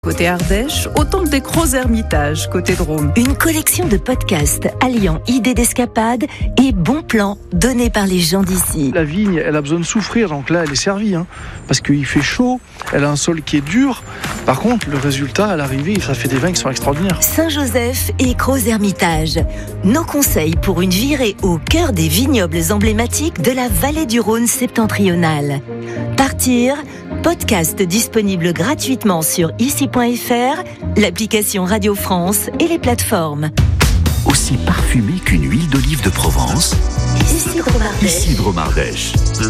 Côté Ardèche, autant que des Crozes Hermitage, côté Drôme. Une collection de podcasts alliant idées d'escapade et bons plans donnés par les gens d'ici. La vigne, elle a besoin de souffrir, donc là, elle est servie, parce qu'il fait chaud, elle a un sol qui est dur. Par contre, le résultat, à l'arrivée, ça fait des vins qui sont extraordinaires. Saint-Joseph et Crozes Hermitage. Nos conseils pour une virée au cœur des vignobles emblématiques de la vallée du Rhône septentrionale. Partir, podcast disponible gratuitement sur ici.fr, l'application Radio France et les plateformes. Aussi parfumé qu'une huile d'olive de Provence. Ici Drôme Ardèche. Ici Drôme Ardèche.